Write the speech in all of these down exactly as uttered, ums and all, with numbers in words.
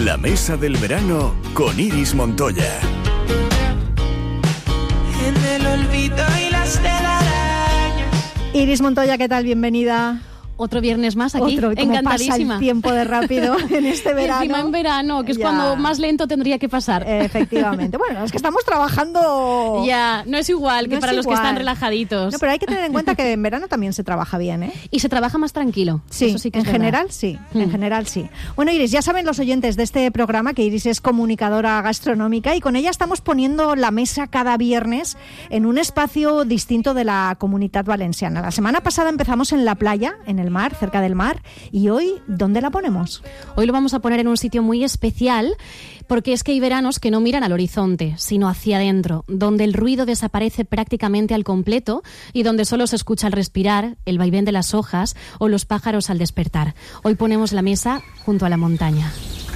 La mesa del verano con Iris Montoya. En el olvido y las telarañas. Iris Montoya, ¿qué tal? Bienvenida. Otro viernes más aquí, Otro, encantadísima. Pasa el tiempo de rápido en este verano. Encima en verano, que es ya. cuando más lento tendría que pasar. Efectivamente. Bueno, es que estamos trabajando... Ya, no es igual que no para es los igual. que están relajaditos. No, pero hay que tener en cuenta que en verano también se trabaja bien, ¿eh? Y se trabaja más tranquilo. Sí, Eso sí que en es general verdad. sí, Mm. en general sí. Bueno, Iris, ya saben los oyentes de este programa que Iris es comunicadora gastronómica y con ella estamos poniendo la mesa cada viernes en un espacio distinto de la Comunitat Valenciana. La semana pasada empezamos en la playa, en el mar, cerca del mar, y hoy, ¿dónde la ponemos? Hoy lo vamos a poner en un sitio muy especial porque es que hay veranos que no miran al horizonte, sino hacia adentro, donde el ruido desaparece prácticamente al completo y donde solo se escucha el respirar, el vaivén de las hojas o los pájaros al despertar. Hoy ponemos la mesa junto a la montaña.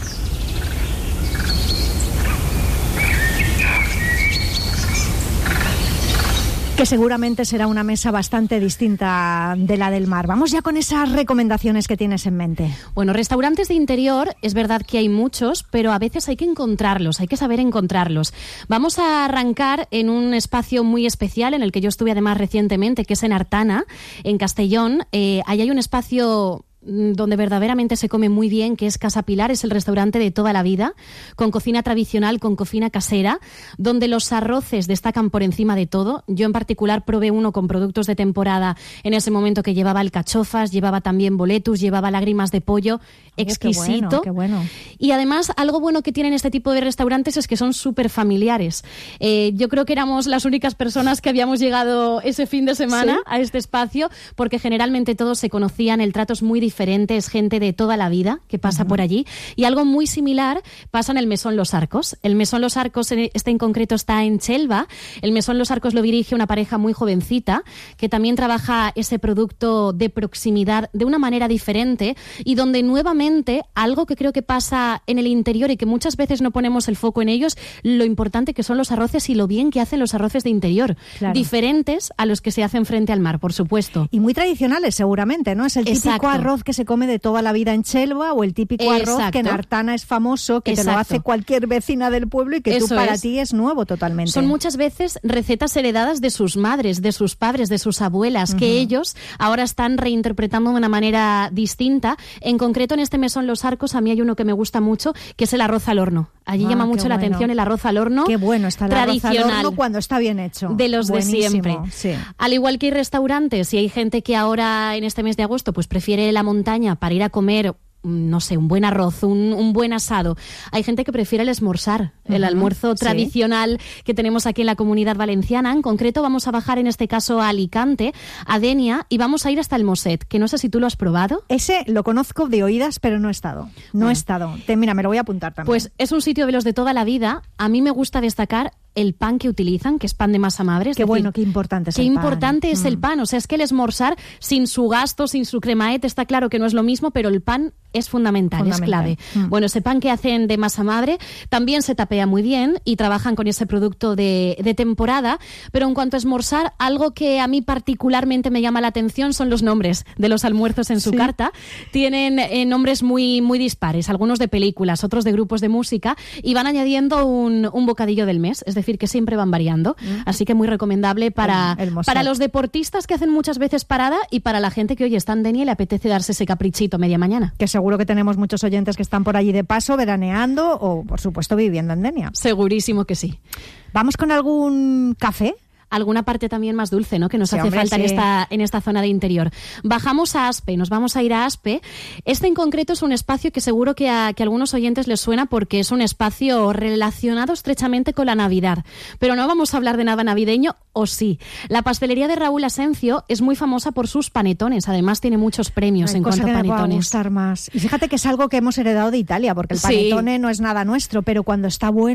Que seguramente será una mesa bastante distinta de la del mar. Vamos ya con esas recomendaciones que tienes en mente. Bueno, restaurantes de interior, es verdad que hay muchos, pero a veces hay que encontrarlos, hay que saber encontrarlos. Vamos a arrancar en un espacio muy especial en el que yo estuve además recientemente, que es en Artana, en Castellón. Eh, ahí hay un espacio donde verdaderamente se come muy bien, que es Casa Pilar, es el restaurante de toda la vida, con cocina tradicional, con cocina casera, donde los arroces destacan por encima de todo. Yo en particular probé uno con productos de temporada en ese momento que llevaba alcachofas, llevaba también boletus, llevaba lágrimas de pollo, exquisito. Oh, qué bueno, qué bueno. Y además, algo bueno que tienen este tipo de restaurantes es que son súper familiares. Eh, yo creo que éramos las únicas personas que habíamos llegado ese fin de semana ¿Sí? a este espacio, porque generalmente todos se conocían, el trato es muy diferente. Diferente, es gente de toda la vida que pasa uh-huh. por allí, y algo muy similar pasa en el Mesón Los Arcos. El Mesón Los Arcos, este en concreto, está en Chelva. El Mesón Los Arcos lo dirige una pareja muy jovencita que también trabaja ese producto de proximidad de una manera diferente, y donde nuevamente algo que creo que pasa en el interior y que muchas veces no ponemos el foco en ellos, lo importante que son los arroces y lo bien que hacen los arroces de interior, claro. Diferentes a los que se hacen frente al mar, por supuesto. Y muy tradicionales seguramente, ¿no? Es el típico Exacto. arroz que se come de toda la vida en Chelva, o el típico arroz Exacto. que en Artana es famoso, que Exacto. te lo hace cualquier vecina del pueblo y que Eso tú para es. ti es nuevo totalmente. Son muchas veces recetas heredadas de sus madres, de sus padres, de sus abuelas, uh-huh. que ellos ahora están reinterpretando de una manera distinta. En concreto, en este Mesón Los Arcos, a mí hay uno que me gusta mucho, que es el arroz al horno. Allí ah, llama mucho bueno. la atención el arroz al horno. Qué bueno está el tradicional, arroz al horno cuando está bien hecho. De los Buenísimo, de siempre. Sí. Al igual que hay restaurantes, y hay gente que ahora en este mes de agosto pues prefiere la montaña para ir a comer, no sé, un buen arroz, un, un buen asado. Hay gente que prefiere el esmorzar, uh-huh, el almuerzo sí. tradicional que tenemos aquí en la Comunidad Valenciana. En concreto vamos a bajar en este caso a Alicante, a Denia, y vamos a ir hasta el Mosset, que no sé si tú lo has probado. Ese lo conozco de oídas, pero no he estado. No bueno. he estado. Te, mira, me lo voy a apuntar también. Pues es un sitio de los de toda la vida. A mí me gusta destacar el pan que utilizan, que es pan de masa madre. Qué decir, bueno, qué importante es qué el pan. Qué importante es mm. el pan. O sea, es que el esmorzar sin su gasto, sin su cremaet, está claro que no es lo mismo, pero el pan es fundamental, fundamental. es clave. Mm. Bueno, ese pan que hacen de masa madre también se tapea muy bien y trabajan con ese producto de, de temporada, pero en cuanto a esmorzar, algo que a mí particularmente me llama la atención son los nombres de los almuerzos en su ¿Sí? carta. Tienen eh, nombres muy, muy dispares, algunos de películas, otros de grupos de música, y van añadiendo un, un bocadillo del mes, es decir, que siempre van variando. Mm. Así que muy recomendable para, el, el para los deportistas que hacen muchas veces parada y para la gente que hoy está en Denia y le apetece darse ese caprichito media mañana. Que seguro que tenemos muchos oyentes que están por allí de paso, veraneando o, por supuesto, viviendo en Denia. Segurísimo que sí. ¿Vamos con algún café? Alguna parte también más dulce, ¿no? Que nos sí, hace hombre, falta sí. en esta en esta zona de interior. Bajamos a Aspe, nos vamos a ir a Aspe. Este en concreto es un espacio que seguro que a, que a algunos oyentes les suena porque es un espacio relacionado estrechamente con la Navidad. Pero no vamos a hablar de nada navideño, o sí. La pastelería de Raúl Asencio es muy famosa por sus panetones. Además tiene muchos premios Hay en cosa cuanto a que me panetones. pueda gustar más. Y fíjate que es algo que hemos heredado de Italia, porque el panetone sí. no es nada nuestro, pero cuando está bueno...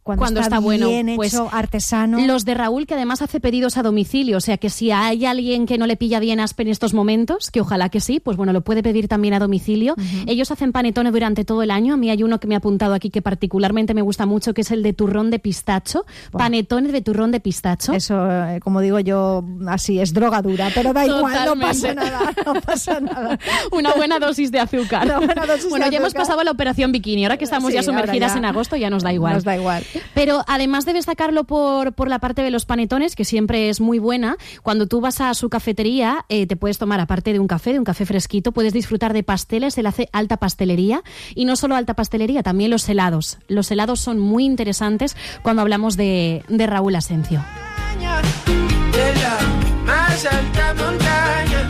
Cuando, Cuando está, está bueno, bien hecho, pues, artesano. Los de Raúl, que además hace pedidos a domicilio, o sea que si hay alguien que no le pilla bien Aspe en estos momentos, que ojalá que sí, pues bueno, lo puede pedir también a domicilio. Uh-huh. Ellos hacen panetones durante todo el año. A mí hay uno que me ha apuntado aquí que particularmente me gusta mucho, que es el de turrón de pistacho. Bueno, panetones de turrón de pistacho. Eso, eh, como digo yo, así es drogadura, pero da igual, Totalmente. no pasa nada, no pasa nada. Una buena dosis de azúcar. Una buena dosis bueno, de ya azúcar. hemos pasado la operación bikini, ahora que estamos Sí, ya sumergidas ya. en agosto ya nos da igual. Nos da igual. Pero además de destacarlo por, por la parte de los panetones, que siempre es muy buena, cuando tú vas a su cafetería eh, te puedes tomar, aparte de un café, de un café fresquito, puedes disfrutar de pasteles, él hace alta pastelería, y no solo alta pastelería, también los helados. Los helados son muy interesantes cuando hablamos de, de Raúl Asencio. De la más alta montaña,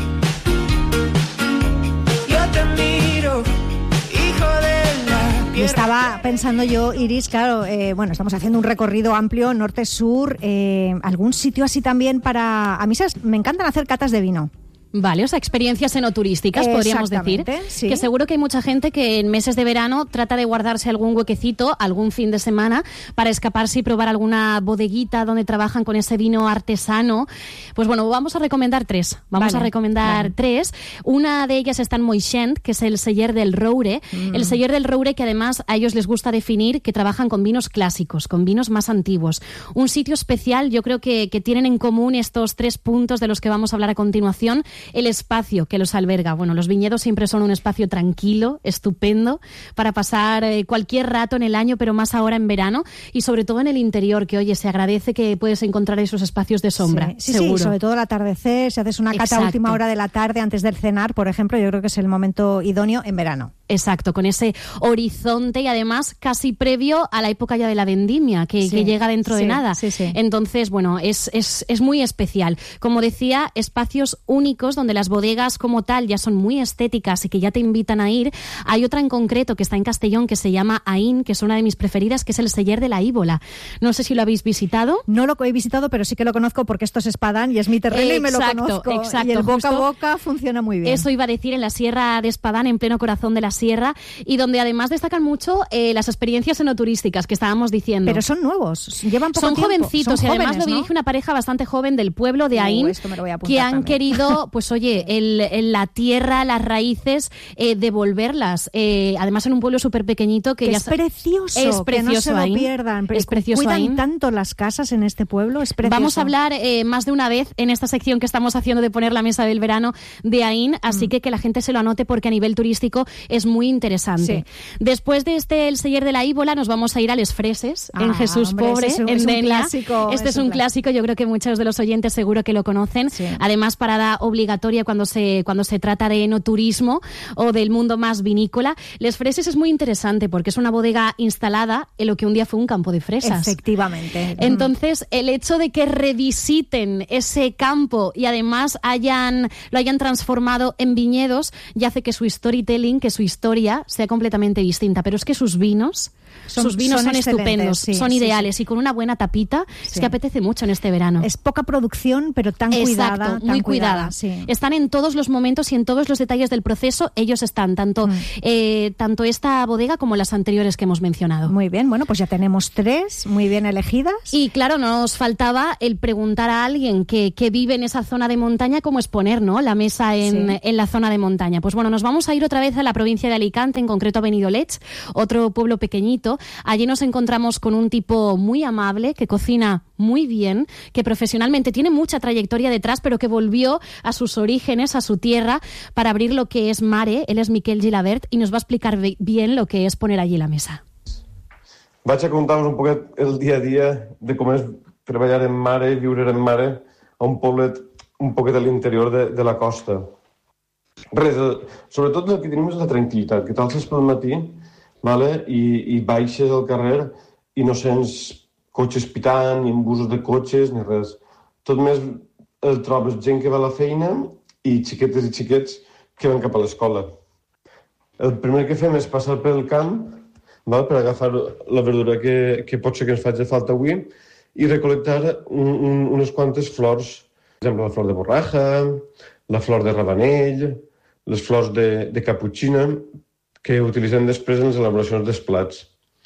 yo te miro, hijo de la Y estaba pensando yo, Iris, claro, eh, bueno, estamos haciendo un recorrido amplio, norte-sur, eh, algún sitio así también para... A mí ¿sabes? Me encantan hacer catas de vino. Vale, o sea, experiencias enoturísticas, podríamos decir. Sí. Que seguro que hay mucha gente que en meses de verano trata de guardarse algún huequecito, algún fin de semana, para escaparse y probar alguna bodeguita donde trabajan con ese vino artesano. Pues bueno, vamos a recomendar tres. Vamos vale, a recomendar vale. tres. Una de ellas está en Moixent, que es el Celler del Roure. Mm. El Celler del Roure, que además a ellos les gusta definir que trabajan con vinos clásicos, con vinos más antiguos. Un sitio especial, yo creo que, que tienen en común estos tres puntos de los que vamos a hablar a continuación. El espacio que los alberga. Bueno, los viñedos siempre son un espacio tranquilo, estupendo, para pasar eh, cualquier rato en el año, pero más ahora en verano, y sobre todo en el interior, que oye, se agradece que puedes encontrar esos espacios de sombra. Sí, sí, seguro. Sí, sobre todo al atardecer, si haces una cata Exacto. a última hora de la tarde antes del cenar, por ejemplo, yo creo que es el momento idóneo en verano. Exacto, con ese horizonte y además casi previo a la época ya de la vendimia, que, sí, que llega dentro sí, de nada. Sí, sí. Entonces, bueno, es, es, es muy especial. Como decía, espacios únicos donde las bodegas como tal ya son muy estéticas y que ya te invitan a ir. Hay otra en concreto que está en Castellón que se llama Aín, que es una de mis preferidas, que es el Celler de la Íbola. No sé si lo habéis visitado. No lo he visitado, pero sí que lo conozco porque esto es Espadán y es mi terreno, exacto, y me lo conozco. Exacto, y el boca justo, a boca funciona muy bien. Eso iba a decir, en la Sierra de Espadán, en pleno corazón de la sierra, y donde además destacan mucho eh, las experiencias enoturísticas que estábamos diciendo. Pero son nuevos, llevan poco son tiempo. Jovencitos, son y además jóvenes, lo dirige, ¿no?, una pareja bastante joven del pueblo de Aín, uh, que han también. querido, pues oye, el, el, la tierra, las raíces, eh, devolverlas. Eh, además en un pueblo súper pequeñito que, que ya es precioso, es precioso, que no se lo Aín. pierdan. Es precioso, Cuidan Aín. tanto las casas en este pueblo, es precioso. Vamos a hablar eh, más de una vez en esta sección que estamos haciendo de poner la mesa del verano de Aín, así mm. que que la gente se lo anote porque a nivel turístico es muy interesante. Sí. Después de este el Celler de la Íbola nos vamos a ir a Les Freses, ah, en Jesús hombre, Pobre, es un, en es un Denia. Clásico, este es un, un clásico, yo creo que muchos de los oyentes seguro que lo conocen. Sí. Además, parada obligatoria cuando se, cuando se trata de enoturismo o del mundo más vinícola. Les Freses es muy interesante porque es una bodega instalada en lo que un día fue un campo de fresas. Efectivamente. Entonces, el hecho de que revisiten ese campo y además hayan, lo hayan transformado en viñedos, ya hace que su storytelling, que su historia sea completamente distinta. Pero es que sus vinos... Son, Sus vinos son, son estupendos, sí, son ideales, sí, sí. Y con una buena tapita sí. es que apetece mucho en este verano. Es poca producción, pero tan Exacto, cuidada. muy tan cuidada. cuidada sí. Están en todos los momentos y en todos los detalles del proceso, ellos están, tanto, mm. eh, tanto esta bodega como las anteriores que hemos mencionado. Muy bien, bueno, pues ya tenemos tres muy bien elegidas. Y claro, nos faltaba el preguntar a alguien que, que vive en esa zona de montaña cómo es poner, ¿no?, la mesa en, sí. en la zona de montaña. Pues bueno, nos vamos a ir otra vez a la provincia de Alicante, en concreto a Benidorm, otro pueblo pequeñito. Allí nos encontramos con un tipo muy amable, que cocina muy bien, que profesionalmente tiene mucha trayectoria detrás, pero que volvió a sus orígenes, a su tierra, para abrir lo que es Mare. Él es Miquel Gilabert y nos va a explicar bien lo que es poner allí la mesa. Vaig a contar-vos un poquet el dia a dia de com és treballar en Mare, viure en Mare, a un poblet un poquet a l'interior de, de la costa. Res, sobretot el que tenim és la tranquil·litat, que t'alces pel matí, vale? I, i baixes al carrer i no sents cotxes pitant, ni busos de cotxes, ni res. Tot més el trobes gent que va a la feina i xiquetes i xiquets que van cap a l'escola. El primer que fem és passar pel camp, val? Per agafar la verdura que, que pot ser que ens faci falta avui i recolectar un, un, unes quantes flors. Per exemple, la flor de borraja, la flor de rabanell, les flors de, de caputxina, que utilitzem després en les elaboracions dels plats.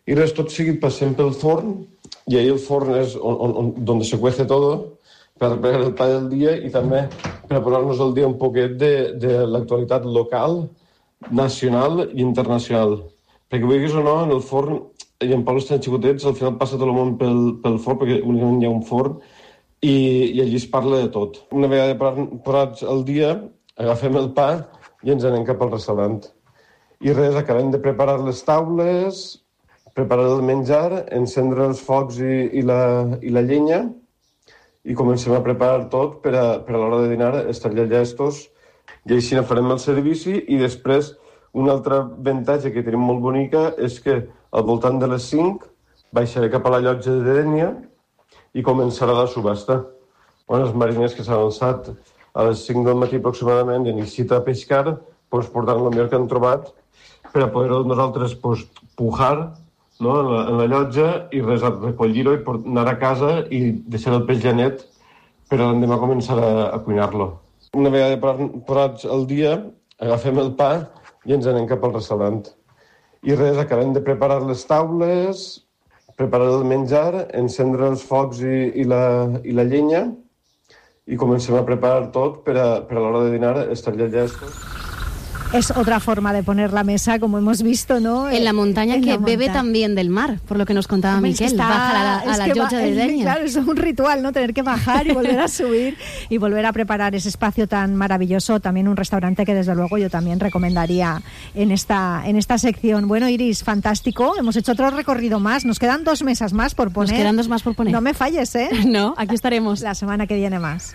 i res, tot seguit passem pel forn, i ahí el forn és on, on, on, donde se cuece todo, per preparar el pa del dia i també per posar-nos al dia un poquet de, de l'actualitat local, nacional i internacional. Perquè vulguis o no, en el forn, i en pobles tan xicotets, al final passa tot el món pel, pel forn, perquè únicament hi ha un forn, i, i allí es parla de tot. Una vegada posats al dia, agafem el pa i ens anem cap al restaurant. I res, acabem de preparar les taules, preparar el menjar, encendre els focs i, i, la, i la llenya, i comencem a preparar tot per a, per a l'hora de dinar, estar ja llestos, i així farem el servici, i després un altre avantatge que tenim molt bonica és que al voltant de les cinc baixaré cap a la llotja de Dénia i començarà la subhasta. Bueno, els mariners que s'han alçat a les cinc del matí aproximadament i han eixit a pescar, pues, portant el millor que han trobat per a poder nosaltres pues, pujar, no? en, la, en la llotja i res, a recollir-ho i anar a casa i deixar el peix ja net per a l'endemà començar a, a cuinar-lo. Una vegada posats al dia, agafem el pa i ens anem cap al restaurant. I res, acabem de preparar les taules, preparar el menjar, encendre els focs i, i, la, i la llenya, i comencem a preparar tot per a, per a l'hora de dinar, estar ja llestos. Es otra forma de poner la mesa, como hemos visto, ¿no? En la montaña en que la bebe montaña. también del mar, por lo que nos contaba Hombre, Miquel. es que está, Baja a la, a la llotja de Dénia. Claro, es un ritual, ¿no? Tener que bajar y volver a subir y volver a preparar ese espacio tan maravilloso. También un restaurante que, desde luego, yo también recomendaría en esta, en esta sección. Bueno, Iris, fantástico. Hemos hecho otro recorrido más. Nos quedan dos mesas más por poner. Nos quedan dos más por poner. No me falles, ¿eh? No, aquí estaremos. La semana que viene más.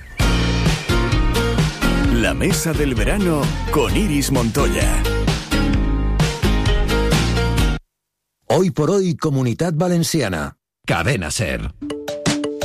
La mesa del verano con Iris Montoya. Hoy por hoy, Comunitat Valenciana. Cadena SER.